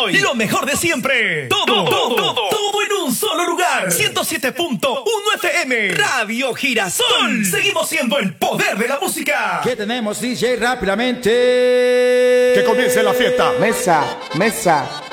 hoy. Lo mejor de siempre. Todo en un solo lugar. 107.1 FM. Radio Girasol. Seguimos siendo el poder de la música. ¿Qué tenemos, DJ? Rápidamente. Que comience la fiesta. Mesa, mesa.